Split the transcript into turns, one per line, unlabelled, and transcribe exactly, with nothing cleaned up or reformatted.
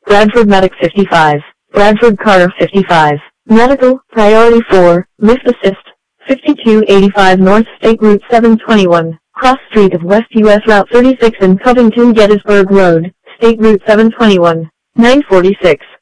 Bradford Medic fifty-five, Bradford Carter fifty-five, Medical, Priority four, Lift Assist, fifty-two eighty-five North State Route seven twenty-one, Cross Street of West U S Route thirty-six and Covington Gettysburg Road, State Route seven twenty-one, nine forty-six.